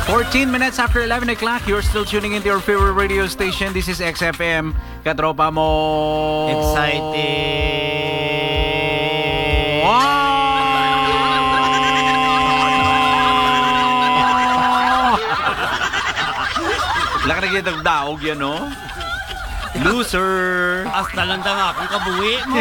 14 minutes after 11 o'clock, you're still tuning into your favorite radio station. This is XFM. Katropa mo. Excited. Laka na kitang daog yan, no? Loser. Hasta lang nga kung kabuhi mo.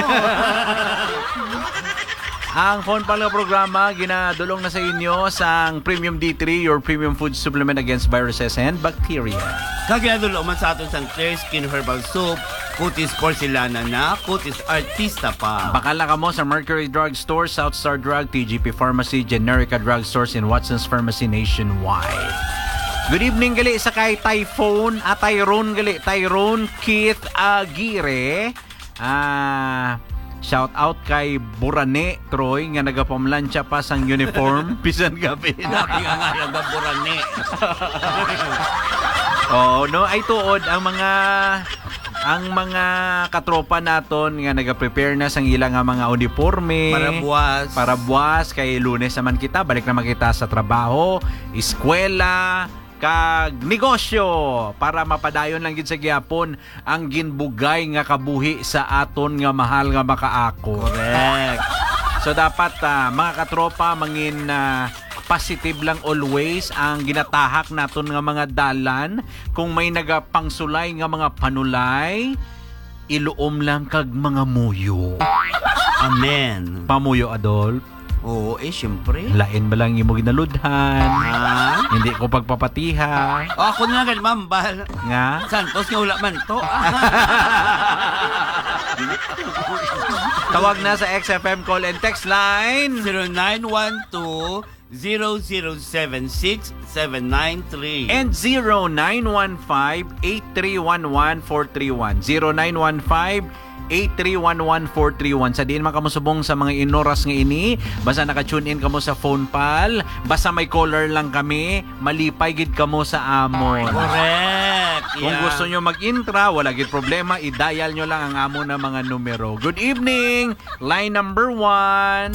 Ang phone pala programa, ginadulong na sa inyo sang Premium D3, your premium food supplement against viruses and bacteria. Kaginadulo man sa aton sang Clear Skin Herbal Soup, Kutis Porcelana na, Kutis Artista pa. Bakala ka mo sa Mercury Drug Store, South Star Drug, TGP Pharmacy, Generica Drug Stores, and Watson's Pharmacy nationwide. Good evening gali sa kay Typhoon at Tyrone gali. Tyrone Keith Aguirre. Shout out kay Burane Troy nga nagapamlansya pa sang uniform bisan gabi. Lagi nga nagaburane. Oh, no ay tuod ang mga katropa naton nga naga-prepare na sang ilang nga mga uniforme para buwas kay Lunes naman kita balik naman kita sa trabaho, eskwela, kag negosyo para mapadayon lang gid sa gihapon ang ginbugay nga kabuhi sa aton nga mahal nga makaako. Correct. So dapat mga katropa mangin positive lang always ang ginatahak naton nga mga dalan. Kung may nagapangsulay nga mga panulay, iluom lang kag mga muyo. Amen. Pamuyo, Adolf. Oo, syempre. Lain ba lang imo ginaludhan? Ha? Hindi ko pagpapatiha. Oh, ako na lang mambal. Nga? Santos nga wala man to. Tawag na sa XFM call and text line 0912-0076793 and 0915-8311431 0915-8311431. Sa diin man kamo subong sa mga inoras nga ini, basta naka-tune in kamo sa phone pal, basta may caller lang kami, malipay gid kamo sa amon. Correct. Kung gusto nyo mag-intra, wala gid problema, i-dial nyo lang ang amon na mga numero. Good evening, line number 1.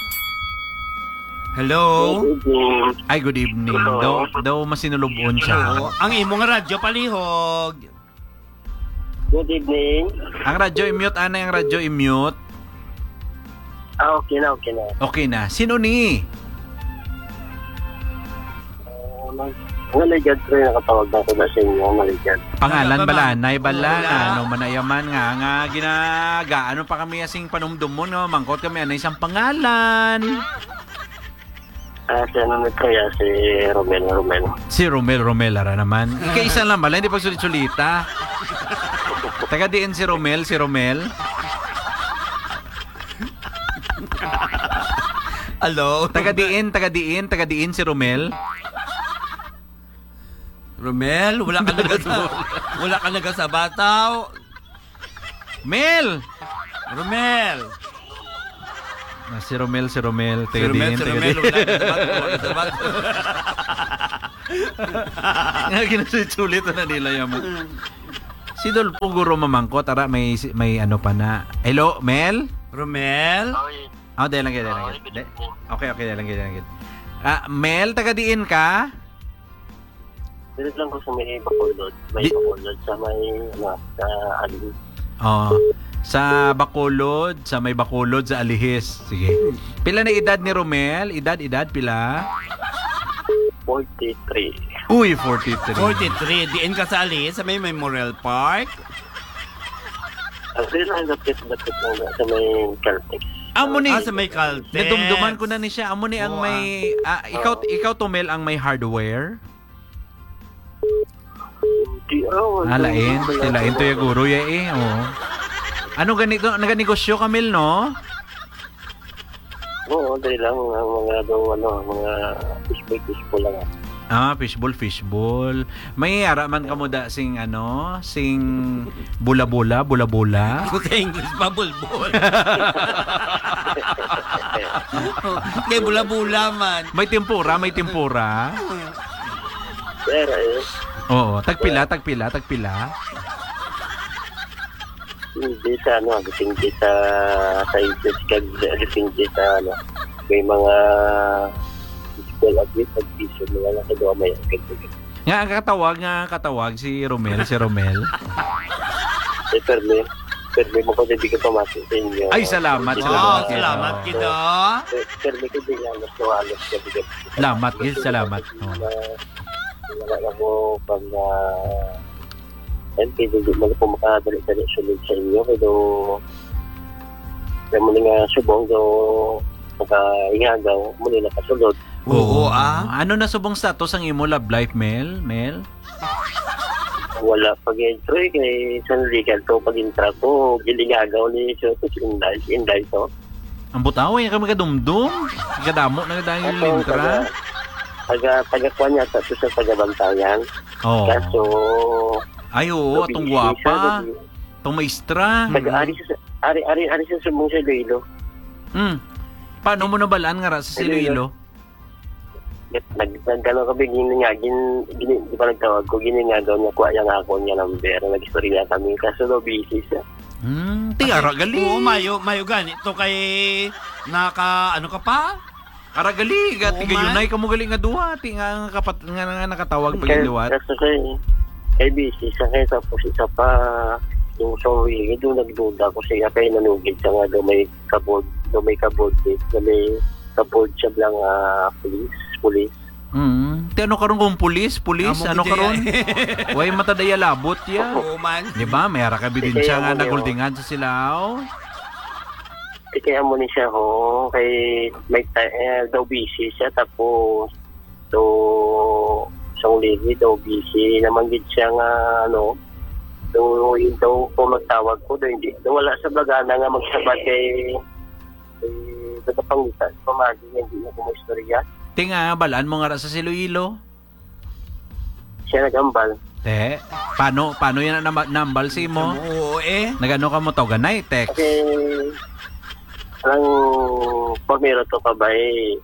Hello. Ay, good evening. Daw masinulubon siya. Oo. Ang imong radyo palihog. Good evening. Ang radyo i-mute, ana yung radyo i-mute. Okay na. Okay na. Sino ni? Maligad ko yung nakatawag na ko na sa inyo. Maligad. Pangalan bala? Nay bala na. Ano manayaman nga ginaga. Ano pa kami asing panumdum mo, no? Mangkot kami, ano isang pangalan? Si ano nito ya, si Romel. Si Romel ara naman. Kaisa lang bala, hindi pagsulit-sulita. Taga diin si Romel. Hello. Taga diin si Romel. Romel, wala ka naga sa bataw. Mel. Romel. Si Romel. Si Romel, wala ka sa bataw. Nga ginasulit na nila yaman. Si Dolpo Guro mamangko, tara may ano pa na. Hello, Mel? Romel? Oh, dahil lang. Okay, dahil lang. Mel, taga diin ka? Dito lang ko sa may Bacolod. May Bacolod sa may, sa Alihis. Oh, sa Bacolod, sa may Bacolod, sa Alihis. Sige. Pila na edad ni Romel? Edad, pila? 43. Uy, 43. 43. Diin ka sa Alice, sa may Memorial Park. Ang sila lang dapit sa may Caltex. Amo ni. Sa may Caltex. Nadumduman ko na ni siya. Amo ni ang may ikaw to Mel ang may hardware. Lain to yung guro ya eh. Oh. Ano ganito? Naganegosyo ka Mel, no? Oo, dahil lang ang mga fishbowl lang. Fishbowl. May araman ka mo da sing bula-bula. Sa English pa, bulbul. Kay bula-bula man. May tempura. Pero Oo, tagpila. Depende sa sizes kag depende sa may mga Well, at least mag-vision mo lang sa doon may agad-agad. Nga katawag si Romel. Perme mo ko na di ka pumasok sa inyo. Ay, salamat. Salamat kita. Perme ko din lang mas nawalas ka bigat. Salamat. Wala na mo pag pwede di mo na po makadali-dali sunod sa inyo. Pero kaya mo nga subong do makaingagaw mo nila kasulod. Oo, Ano na subong status ang imo love life, Mel? Wala pag-intro kay San Legal to pag-intra ko gilingagaw ni Soto si Inday to. Ang butaway kami kadumdum. Kadamo na dahil lintra. Taga-kuha niya sa taga-bantayan. Oh. Kaso Ay, oo, itong guwapa. Itong maestra. Ari sa subong sa Iloilo. Paano mo nabalaan nga sa Iloilo? Nagkano kami di pa nagtawag ko giningagaw niya kuha yung ako niya number nag-istorya kami kaso no busy siya. Aragali. Oo, mayo ganito kay ano ka pa? Aragali, tigayunay ka mo galing nga duha, nga nakatawag pag liwat. Kaso kay busy siya kaya tapos isa pa yung sorry, doon nagduda ko siya kaya nanugid siya nga doon may kabod siya lang police. Ano karon kung pulis? Ano karon? Way matadaya labot ya. Oo man. Di ba? May ara ka bidensya nga naguldingan sa Silao. Kaya mo ni siya ho kay may daw busy siya tapos isang ligi daw busy naman gid siya nga yung daw po magtawag ko daw hindi wala sa bagana nga magsabat kay nagkapangitan pamagi hindi na kumistorya. Tinga, balaan mo nga sa Iloilo. Siya nagambal. Paano yan nambal si mo? Oo Nagano ka mo to ganay, text? Kasi lang pamiro to ka ba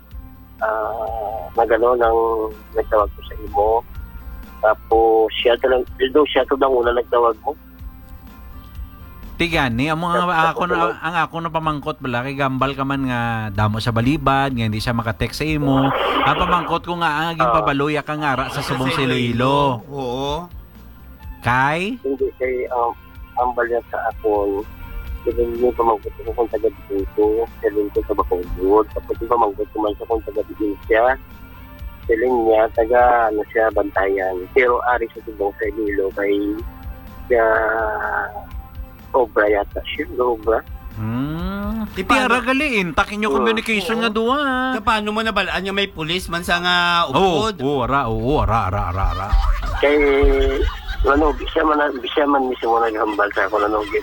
nagano nang nagtawag ko sa imo. Tapos siya to lang una nagtawag mo. Tigani, ang ako na pamangkot bala kay gambal ka man nga damo sa balibad nga hindi siya maka-text sa imo. Ang pamangkot ko nga ang aging pabaloya ka nga sa subong sa Iloilo. Oo. Kay? Hindi kay ambal niya sa akon. Kasi yung pamangkot ko kung taga-dito, selling ko sa Bacolod. Tapos yung pamangkot ko man sa kung taga-dito siya, selling niya, siya, Bantayan. Pero ari sa subong sa Iloilo kay Obra yata siya, Obra. Tiara galiin, takin nyo communication nga duwa. Paano mo nabalaan yung may pulis man sa nga upod? Ara. Kay, bisya man mismo naghambal sa ako nanogit.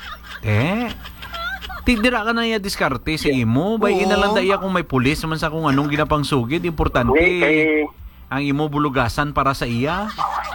Tidira ka na iya diskarte sa imo. Bay inalang daya kung may pulis naman sa kung anong ginapang sugid. Importante, ang imo bulugasan para sa iya.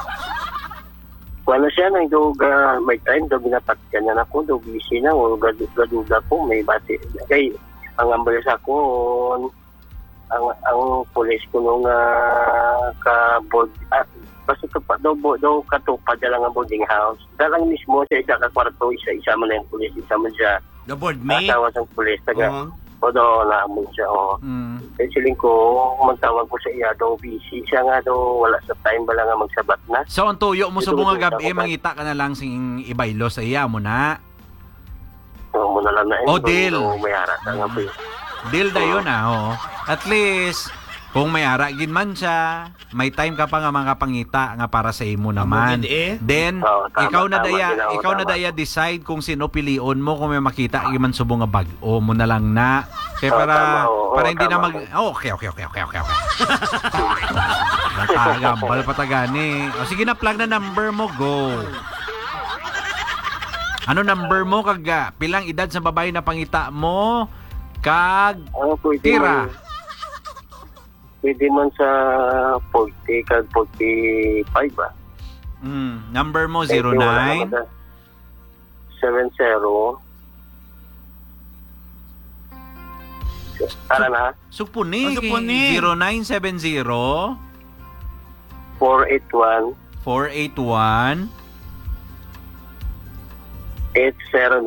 Wala siya nang may time daw binatak ka niya na ko, daw busy na, o gaduga ko, may bati. Kay, ang ambalas ako, ang police ko nung ka-board, basta daw katupad na lang ang boarding house. Dalang mismo sa isa ka-kwarto, isa mo na yung police, isa mo siya. The board mate? Asawa sa police, o daw na mo siya, Kaya siling ko, magtawag ko sa iya, daw busy siya nga, daw wala sa time ba lang nga magsabat na. So, ang tuyo mo sa bunga gabi, mangita ka na lang sing ibaylo sa iya mo na. Oo, mo na lang na. Deal. May harap na nga po. Deal na yun, At least, kung may aragin man siya, may time ka pa nga makapangita nga para sa imo naman. Then, ikaw na daya decide kung sino pilion mo kung may makita man subong nga bag-o mo na lang na. Kaya para hindi na mag Okay. Nakagambal patagani. O sige na, plug na number mo, go. Ano number mo kag pilang edad sa babae na pangita mo? Kag tira. Pwede man sa 40 kag 45 ba? Number mo 09 70 Para na? Supuni. 0970 481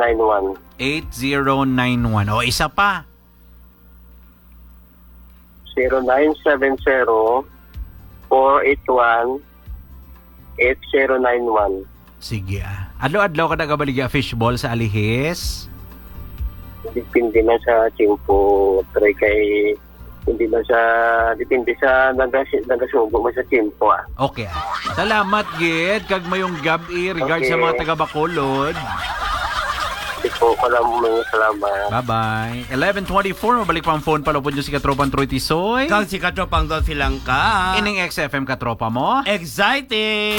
8091. 8091. O, isa pa. 0970-481-8091. Sige. Adlaw-adlaw ka nagabaligya fishball sa Alihis? Depende na sa timpo. Try kay hindi na sa depende sa nagasubo mo sa timpo. Okay. Salamat gid kag mayong gabi regards sa mga taga Bacolod. Hindi po ko lang mga salamat. Bye-bye. 11:24 mabalik pa ang phone palupod niyo si Katropang Troy Tisoy. Kang si Katropang Dolphy lang ka. Ining XFM Katropa mo. Exciting!